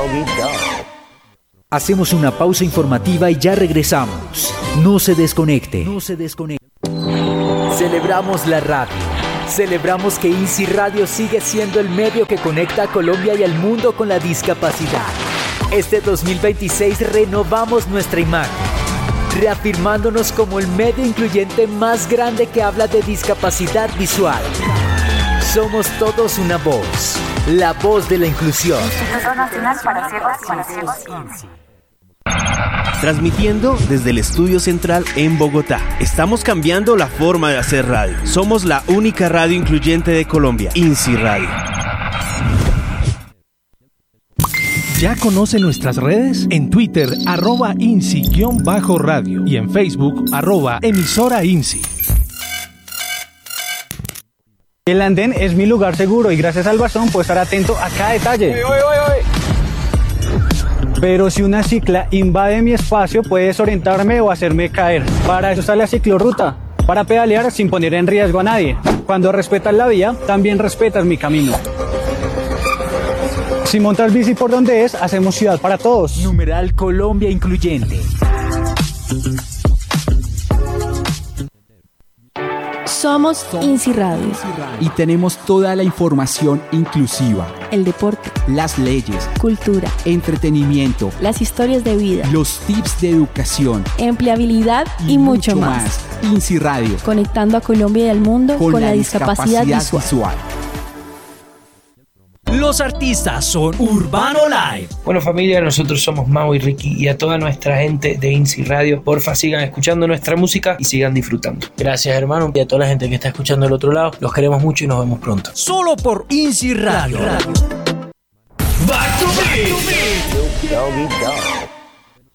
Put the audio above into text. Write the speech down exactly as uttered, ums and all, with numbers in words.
Hacemos una pausa informativa y ya regresamos. No se desconecte. No se desconecte. Celebramos la radio. Celebramos que INSI Radio sigue siendo el medio que conecta a Colombia y al mundo con la discapacidad. Este dos mil veintiséis renovamos nuestra imagen, reafirmándonos como el medio incluyente más grande que habla de discapacidad visual. Somos todos una voz, la voz de la inclusión. Instituto Nacional para Ciegos y Ciegos INSI. Transmitiendo desde el estudio central en Bogotá. Estamos cambiando la forma de hacer radio. Somos la única radio incluyente de Colombia, INSI Radio. ¿Ya conoce nuestras redes? En Twitter, arroba INSI-radio y en Facebook, arroba emisora INSI. El andén es mi lugar seguro y gracias al bastón puedo estar atento a cada detalle. Oye, oye, oye. Pero si una cicla invade mi espacio, puede desorientarme o hacerme caer. Para eso está la ciclorruta, para pedalear sin poner en riesgo a nadie. Cuando respetas la vía, también respetas mi camino. Si montas bici por donde es, hacemos ciudad para todos. Numeral Colombia Incluyente. Somos INSI Radio. Y tenemos toda la información inclusiva. El deporte, las leyes, cultura, entretenimiento, las historias de vida, los tips de educación, empleabilidad y, y mucho, mucho más. más. INSI Radio. Conectando a Colombia y al mundo con, con la, la discapacidad, discapacidad visual. visual. Los artistas son Urbano Live. Bueno, familia, nosotros somos Mau y Ricky y a toda nuestra gente de INSI Radio, porfa sigan escuchando nuestra música y sigan disfrutando. Gracias, hermano, y a toda la gente que está escuchando del otro lado, los queremos mucho y nos vemos pronto. Solo por INSI Radio. Radio. Back to me.